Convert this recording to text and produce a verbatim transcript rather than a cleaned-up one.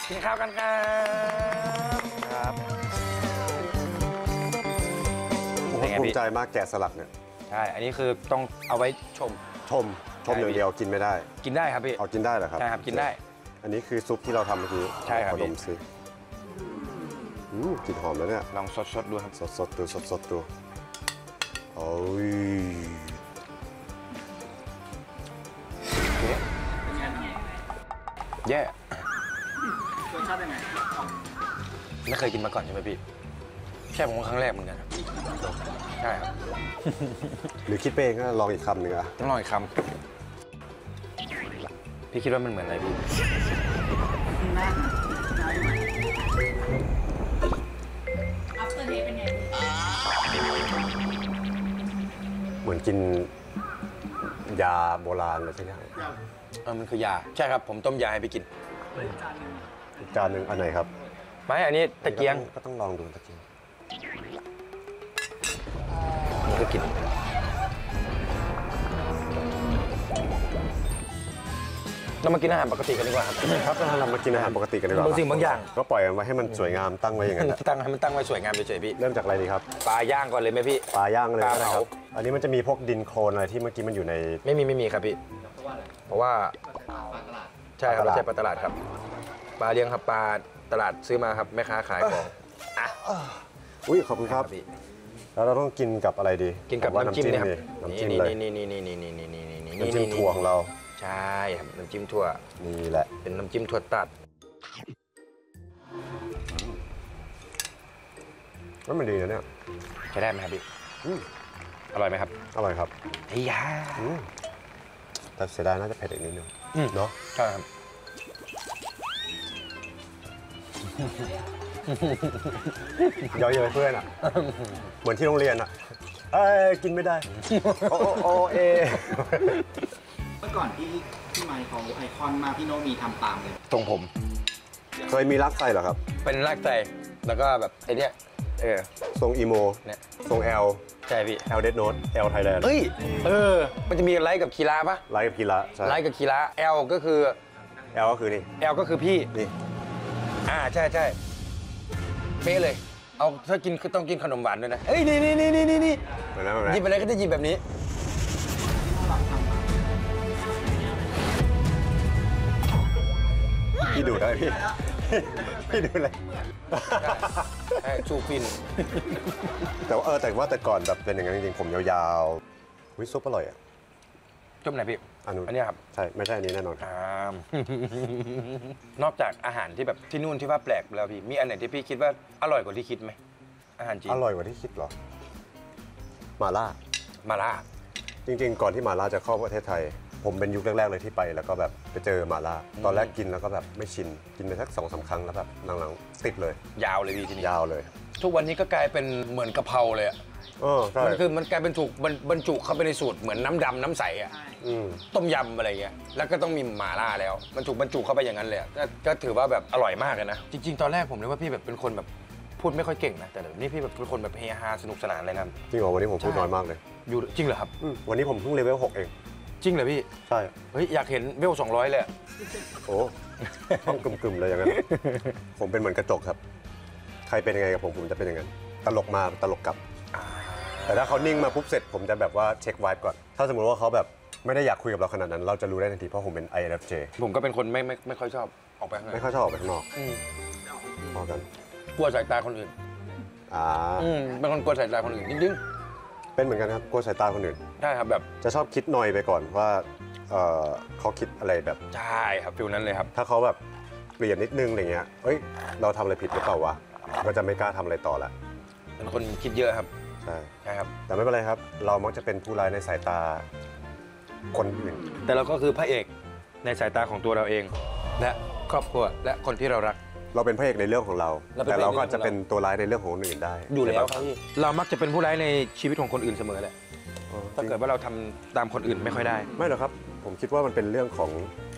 กินข้าวกันครับครับผมภูมิใจมากแกะสลักเนี่ยใช่อันนี้คือต้องเอาไว้ชมชมชมอย่างเดียวกินไม่ได้กินได้ครับพี่เอากินได้เหรอครับใช่ครับกินได้อันนี้คือซุปที่เราทำเมื่อกี้ใช่ครับขนมซิอืมกลิ่นหอมแล้วเนี่ยลองสดๆดูครับสดๆดูสดๆดูโอ้ยแย่รสชาติเป็นไงไม่เคยกินมาก่อนใช่ไหมพี่แค่ผมครั้งแรกเหมือนกันใช่ครับหรือคิดเองก็ลองอีกคำหนึ่งอะต้องลองอีกคำพี่คิดว่ามันเหมือนอะไรพี่เหมือนกินยาโบราณอะไรสักอย่างเออมันคือยาใช่ครับผมต้มยาให้พี่กินอีกจานหนึ่งอันไหนครับไม่อันนี้ตะเกียงก็ต้องลองดูตะเกียงมันก็กินเรามากินอาหารปกติกันดีกว่าครับครับเรามากินอาหารปกติกันดีกว่าบางสิ่งบางอย่างก็ปล่อยมันไว้ให้มันสวยงามตั้งไว้อย่างนั้นตั้งให้มันตั้งไว้สวยงามเฉยๆพี่เริ่มจากอะไรดีครับปลาย่างก่อนเลยไหมพี่ปลาย่างเลยก็ได้ครับอันนี้มันจะมีพวกดินโคลนอะไรที่เมื่อกี้มันอยู่ในไม่มีไม่มีครับพี่เพราะว่าใช่ครับไม่ใช่ปลาตลาดครับปลาเลี้ยงครับปลาตลาดซื้อมาครับแม่ค้าขายของอ่ะอุ้ยขอบคุณครับแล้วเราต้องกินกับอะไรดีกินกับน้ำจิ้มนี่ครับน้ำจิ้มเลยนี่นี่นี่นี่นี่นี่นี่นี่นี่น้ำจิ้มถั่วของเราใช่ครับน้ำจิ้มถั่วนี่แหละเป็นน้ำจิ้มถั่วตัดก็มันดีนะเนี่ยใช้ได้ไหมครับพี่อร่อยไหมครับอร่อยครับไอ้ยาแต่เสียดายน่าจะเผ็ดอีกนิดนึงเนาะใช่ครับย่อเย้ยเพื่อนอ่ะเหมือนที่โรงเรียนอ่ะเอ้ยกินไม่ได้โอโอเอเมื่อก่อนที่พี่ไมค์เขาไอคอนมาพี่โนมีทำตามเลยตรงผมเคยมีรักใส่เหรอครับเป็นรักใส่แล้วก็แบบไอเนี้ยเออทรงอีโมเนี่ยทรงแอลใช่พี่แอลเดดโนตแอลไทยแลนด์เฮ้ยเออมันจะมีไลค์กับคีราปะไลค์กับคีราไลค์กับคีราแอลก็คือแอลก็คือนี่แอลก็คือพี่นี่อ่าใช่ใช่เป๊ะเลยเอาถ้ากินคือต้องกินขนมหวานด้วยนะเฮ้ยนี่นี่นี่นี่นี่นี่หยิบไปเลยก็จะหยิบแบบนี้พี่ดูได้พี่พี่ดูเลยใช่ชูฟินแต่ว่าเออแต่ว่าแต่ก่อนแบบเป็นอย่างนั้นจริงๆผมยาวๆวิซุปอร่อยอ่ะจุ่มไหนพี่อันนู้นอันนี้ครับใช่ไม่ใช่อันนี้แน่นอนครับนอกจากอาหารที่แบบที่นู่นที่ว่าแปลกแล้วพี่มีอันไหนที่พี่คิดว่าอร่อยกว่าที่คิดไหมอาหารจีนอร่อยกว่าที่คิดหรอมาล่ามาล่าจริงๆก่อนที่มาล่าจะเข้าประเทศไทยผมเป็นยุคแรกๆเลยที่ไปแล้วก็แบบไปเจอมาล่าตอนแรกกินแล้วก็แบบไม่ชินกินไปสักสองสามครั้งแล้วแบบหลังๆติดเลยยาวเลยพี่ทีนี้ยาวเลยทุกวันนี้ก็กลายเป็นเหมือนกะเพราเลยอ่ะเออใช่มันคือมันกลายเป็นถูกบรรจุเข้าไปในสูตรเหมือนน้ำดำน้ำใสอ่ะต้มยำอะไรเงี้ยแล้วก็ต้องมีหม่าล่าแล้วมันถูกบรรจุเข้าไปอย่างนั้นเลยก็ถือว่าแบบอร่อยมากเลยนะจริงๆตอนแรกผมนึกว่าพี่แบบเป็นคนแบบพูดไม่ค่อยเก่งนะแต่เดี๋ยวนี้พี่แบบเป็นคนแบบเฮฮาสนุกสนานเลยนะจริงเหรอวันนี้ผมพูดน้อยมากเลยอยู่จริงเหรอครับวันนี้ผมเพิ่งเลเวลหกเองจริงเหรอพี่ใช่เฮ้ยอยากเห็นเวลสองร้อยเลยโอ้ต้องกึ่มๆเลยอย่างนั้นผมเป็นเหมือนกระจกครับใครเป็นยังไงกับผมผมจะเป็นอย่างนั้นตลกมาตลกกลับแต่ถ้าเขานิ่งมาปุ๊บเสร็จผมจะแบบว่าเช็คไวบ์ก่อนถ้าสมมติว่าเขาแบบไม่ได้อยากคุยกับเราขนาดนั้นเราจะรู้ได้ทันทีเพราะผมเป็น ไอ เอ็น เอฟ เจผมก็เป็นคนไม่ไม่ไม่ค่อยชอบออกไปข้างนอกไม่ค่อยชอบออกไปข้างนอกพอกันกลัวสายตาคนอื่นอ่าเป็นคนกลัวสายตาคนอื่นจริงๆเป็นเหมือนกันครับกลัวสายตาคนอื่นใช่ครับแบบจะชอบคิดนอยไปก่อนว่าเขาคิดอะไรแบบใช่ครับฟิลนั้นเลยครับถ้าเขาแบบเปลี่ยนนิดนึงอะไรเงี้ยเฮ้ยเราทำอะไรผิดหรือเปล่าวะก็จะไม่กล้าทำอะไรต่อละเป็นคนคิดเยอะครับใช่ใช่ครับแต่ไม่เป็นไรครับเรามักจะเป็นผู้ร้ายในสายตาคนอื่นแต่เราก็คือพระเอกในสายตาของตัวเราเองและครอบครัวและคนที่เรารักเราเป็นพระเอกในเรื่องของเราแต่เราก็จะเป็นตัวร้ายในเรื่องของคนอื่นได้อยู่แล้วครับเรามักจะเป็นผู้ร้ายในชีวิตของคนอื่นเสมอแหละถ้าเกิดว่าเราทำตามคนอื่นไม่ค่อยได้ไม่หรอกครับผมคิดว่ามันเป็นเรื่องของ